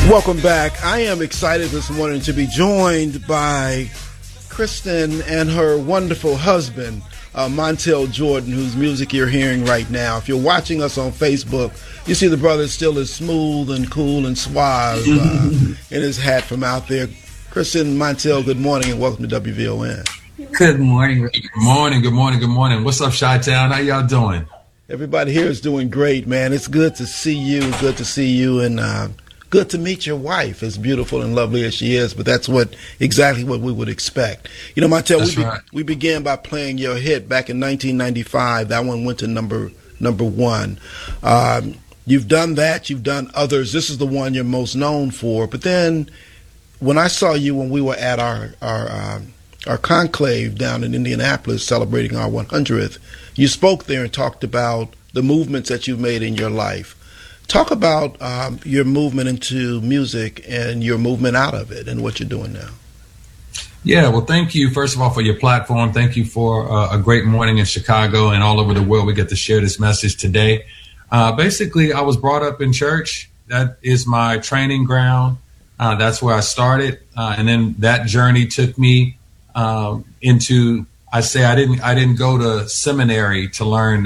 Welcome back. I am excited this morning to be joined by Kristen and her wonderful husband, Montel Jordan, whose music you're hearing right now. If you're watching us on Facebook, you see the brother still is smooth and cool and suave in his hat from out there. Kristen, Montel, good morning and welcome to WVON. Good morning. Good morning, good morning, good morning. What's up, Chi-Town? How y'all doing? Everybody here is doing great, man. It's good to see you, and good to meet your wife, as beautiful and lovely as she is, but that's exactly what we would expect. You know, Montel, we began by playing your hit back in 1995. That one went to number one. You've done that. You've done others. This is the one you're most known for. But then when I saw you when we were at our conclave down in Indianapolis celebrating our 100th, you spoke there and talked about the movements that you've made in your life. Talk about your movement into music and your movement out of it and what you're doing now. Yeah, well, thank you, first of all, for your platform. Thank you for a great morning in Chicago and all over the world. We get to share this message today. Basically, I was brought up in church. That is my training ground. That's where I started. And then that journey took me into, I didn't go to seminary to learn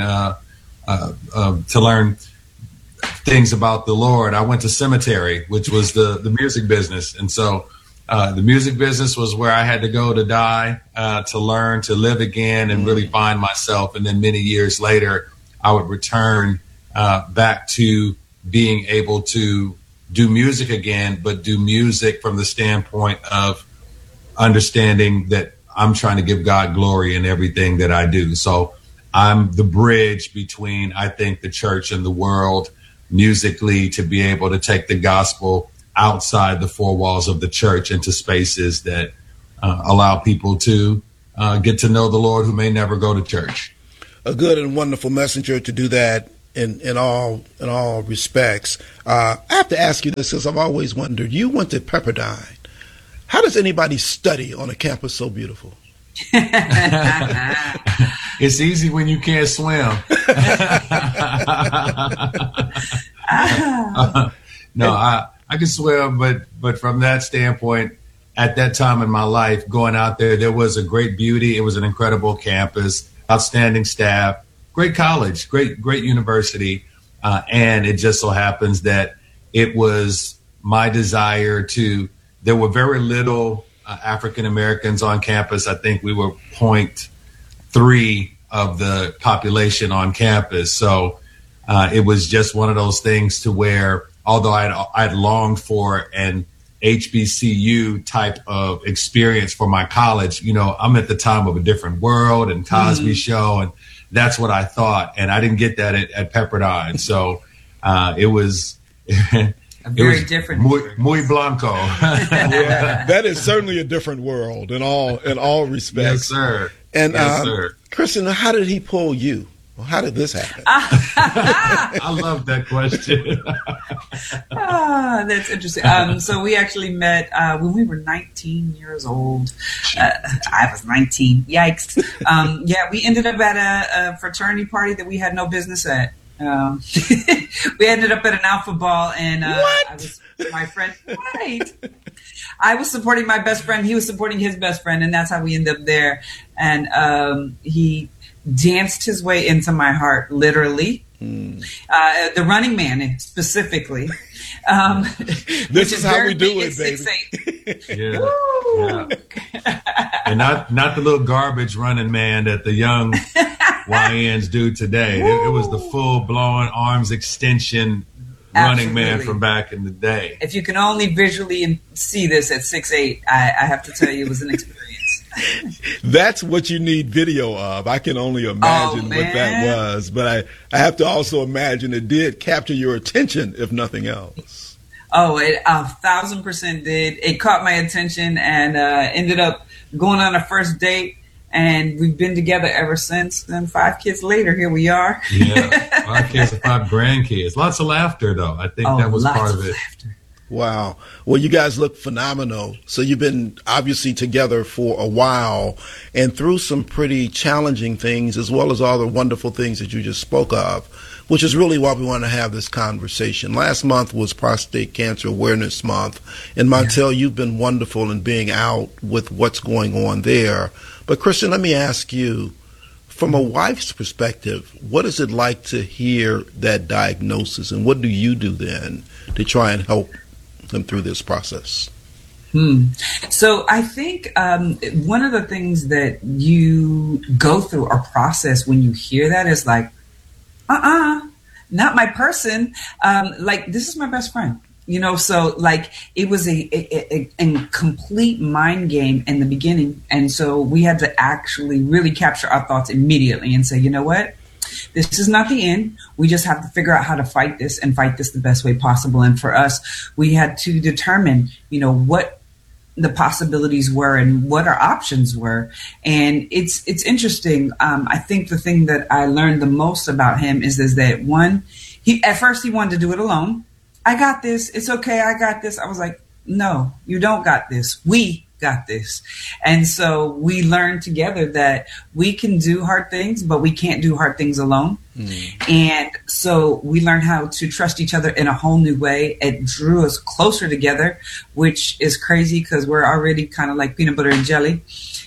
things about the Lord. I went to cemetery, which was the music business. And so the music business was where I had to go to die, to learn, to live again and really find myself. And then many years later, I would return back to being able to do music again, but do music from the standpoint of understanding that I'm trying to give God glory in everything that I do. So I'm the bridge between, I think, the church and the world musically, to be able to take the gospel outside the four walls of the church into spaces that allow people to get to know the Lord who may never go to church. A good and wonderful messenger to do that in all respects. I have to ask you this, because I've always wondered, you went to Pepperdine. How does anybody study on a campus so beautiful? It's easy when you can't swim. No, I can swim, but from that standpoint, at that time in my life, going out there was a great beauty. It was an incredible campus, outstanding staff, great college, great university. And it just so happens that it was my desire there were very little African Americans on campus. I think we were 0.3 of the population on campus. So it was just one of those things to where, although I'd longed for an HBCU type of experience for my college, you know, I'm at the time of A Different World and Cosby Show, and that's what I thought. And I didn't get that at Pepperdine. So it was... A very different. Muy blanco. Yeah, that is certainly a different world in all respects. Yes, sir. And yes, sir. Kristen, how did he pull you? Well, how did this happen? I love that question. That's interesting. So we actually met when we were 19 years old. I was 19. Yikes. Yeah, we ended up at a fraternity party that we had no business at. We ended up at an alpha ball, and I was my friend. Right. I was supporting my best friend. He was supporting his best friend, and that's how we ended up there. And he danced his way into my heart, literally. The Running Man, specifically. This is how we do it, baby. Yeah. And not the little garbage running man that the young YNs do today. It was the full-blown arms extension running man from back in the day. If you can only visually see this at 6'8", I have to tell you, it was an experience. That's what you need video of. I can only imagine what that was. But I have to also imagine it did capture your attention, if nothing else. Oh, it 1,000% did. It caught my attention, and ended up going on a first date. And we've been together ever since. And 5 kids later, here we are. Yeah, 5 kids and 5 grandkids. Lots of laughter, though. I think that was part of it. Laughter. Wow. Well, you guys look phenomenal. So you've been obviously together for a while, and through some pretty challenging things, as well as all the wonderful things that you just spoke of. which is really why we want to have this conversation. Last month was Prostate Cancer Awareness Month, and Montel, you've been wonderful in being out with what's going on there. But Christian, let me ask you, from a wife's perspective, what is it like to hear that diagnosis, and what do you do then to try and help them through this process? So I think one of the things that you go through or process when you hear that is like, not my person. Like, this is my best friend, so like it was a complete mind game in the beginning. And so we had to actually really capture our thoughts immediately and say, you know what? This is not the end. We just have to figure out how to fight this and fight this the best way possible. And for us, we had to determine, what the possibilities were and what our options were. And it's interesting. I think the thing that I learned the most about him is that one, at first he wanted to do it alone. I got this. It's okay. I got this. I was like, no, you don't got this. We got this. And so we learned together that we can do hard things, but we can't do hard things alone. And so we learned how to trust each other in a whole new way. It drew us closer together, which is crazy because we're already kind of like peanut butter and jelly.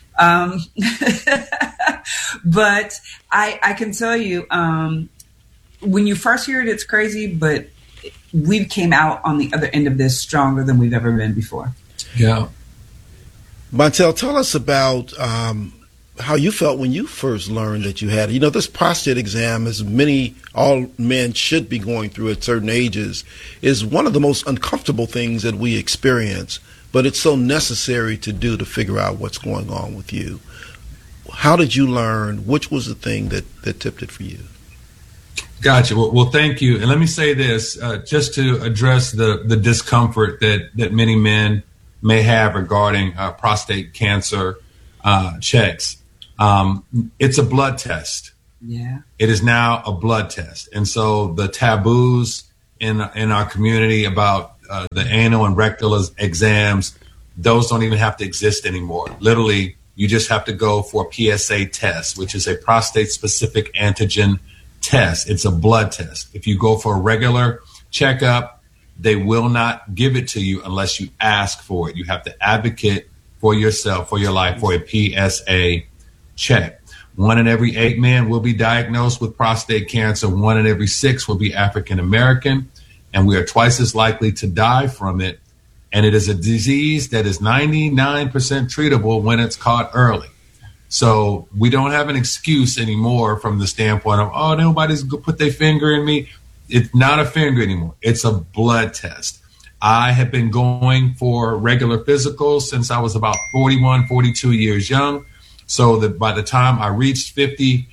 But I can tell you, when you first hear it, it's crazy, but we came out on the other end of this stronger than we've ever been before. Yeah. Montel, tell us about how you felt when you first learned that you had it. This prostate exam, as all men should be going through at certain ages, is one of the most uncomfortable things that we experience, but it's so necessary to do to figure out what's going on with you. How did you learn? Which was the thing that tipped it for you? Gotcha. Well, thank you. And let me say this, just to address the discomfort that many men may have regarding prostate cancer checks. It's a blood test. Yeah. It is now a blood test. And so the taboos in our community about the anal and rectal exams, those don't even have to exist anymore. Literally, you just have to go for a PSA test, which is a prostate-specific antigen test. It's a blood test. If you go for a regular checkup, they will not give it to you unless you ask for it. You have to advocate for yourself, for your life, for a PSA check. 1 in every 8 men will be diagnosed with prostate cancer. 1 in every 6 will be African American, and we are twice as likely to die from it. And it is a disease that is 99% treatable when it's caught early. So we don't have an excuse anymore from the standpoint of, oh, nobody's going to put their finger in me. It's not a finger anymore. It's a blood test. I have been going for regular physicals since I was about 41, 42 years young. So that by the time I reached 53,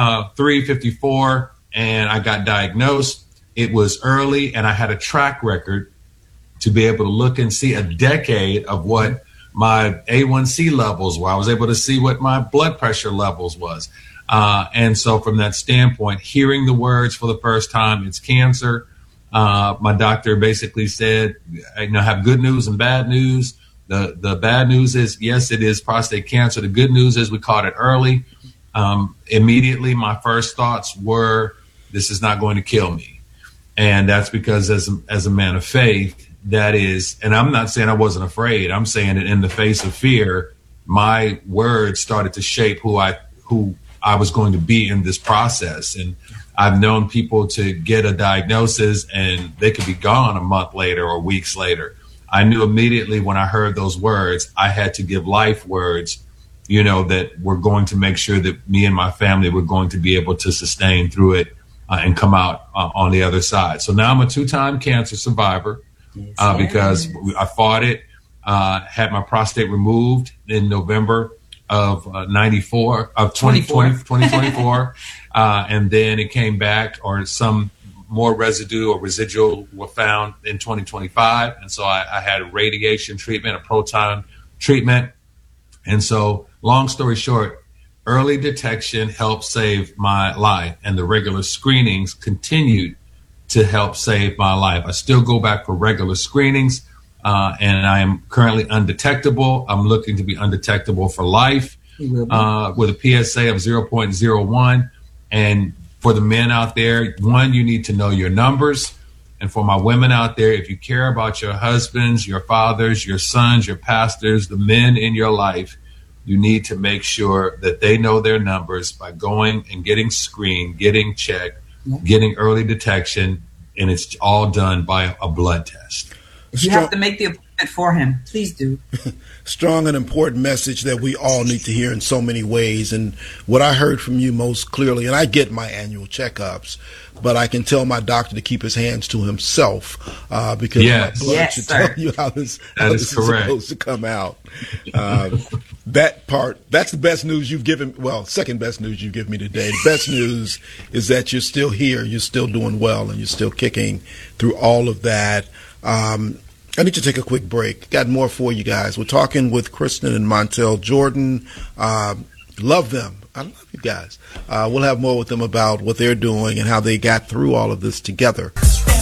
54, and I got diagnosed, it was early, and I had a track record to be able to look and see a decade of what my A1C levels were. I was able to see what my blood pressure levels was. And so from that standpoint, hearing the words for the first time, it's cancer. My doctor basically said, I have good news and bad news. The bad news is, yes, it is prostate cancer. The good news is we caught it early. Immediately, my first thoughts were, this is not going to kill me. And that's because as a man of faith, that is, and I'm not saying I wasn't afraid. I'm saying that in the face of fear, my words started to shape who I was going to be in this process. And I've known people to get a diagnosis and they could be gone a month later or weeks later. I knew immediately when I heard those words, I had to give life words, that were going to make sure that me and my family were going to be able to sustain through it and come out on the other side. So now I'm a 2-time cancer survivor. Because I fought it, had my prostate removed in November of 2024. And then it came back, or some more residue or residual were found in 2025. And so I had radiation treatment, a proton treatment. And so long story short, early detection helped save my life, and the regular screenings continued to help save my life. I still go back for regular screenings, and I am currently undetectable. I'm looking to be undetectable for life with a PSA of 0.01. And For the men out there, one, you need to know your numbers. And for my women out there, if you care about your husbands, your fathers, your sons, your pastors, the men in your life, you need to make sure that they know their numbers by going and getting screened, getting checked, getting early detection, and it's all done by a blood test. If you have to make the appointment for him, please do. Strong and important message that we all need to hear in so many ways. And what I heard from you most clearly, and I get my annual checkups, but I can tell my doctor to keep his hands to himself because my blood should tell you how this is supposed to come out. That part, that's the best news you've given. Well, second best news you've given me today. The best news is that you're still here, you're still doing well, and you're still kicking through all of that. I need to take a quick break. Got more for you guys. We're talking with Kristen and Montel Jordan. Love them. I love you guys. We'll have more with them about what they're doing and how they got through all of this together.